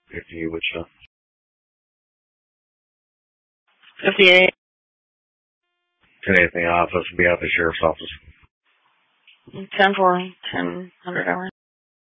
50 Wichita. 58. 10 in the office. Be out the sheriff's office. 10-4, 1000 hours.